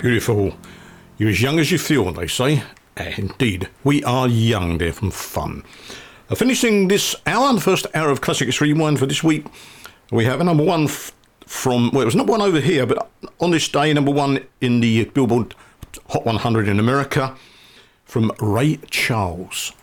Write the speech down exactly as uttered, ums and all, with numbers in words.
Beautiful. You're as young as you feel, they say. Uh, indeed, we are young there from Fun. Uh, finishing this hour, the first hour of Classics Rewind for this week, we have a number one f- from, well, it was number one over here, but on this day, number one in the Billboard Hot one hundred in America, from Ray Charles.